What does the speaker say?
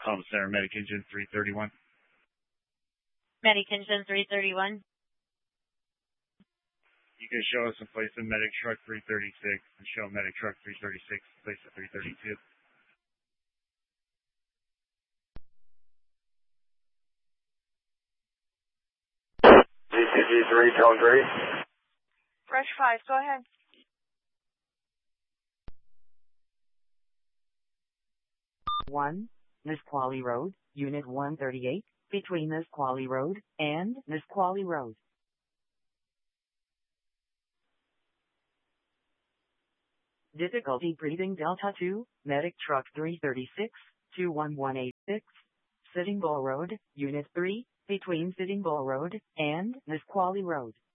Call Center, Medic Engine 331. Medic Engine 331. You can show us a place in Medic Truck 336 and show Medic Truck 336, place at 332. GTG 3, tone 3. Fresh 5, go ahead. One, Nisqually Road, Unit 138, between Nisqually Road and Nisqually Road. Difficulty breathing Delta 2, Medic Truck 336, 21186, Sitting Bull Road, Unit 3, between Sitting Bull Road and Nisqually Road.